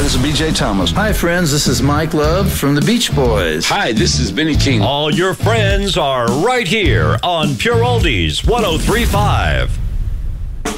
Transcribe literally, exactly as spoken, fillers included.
this is B J Thomas. Hi, friends. This is Mike Love from the Beach Boys. Hi, this is Benny King. All your friends are right here on Pure Oldies one oh three point five.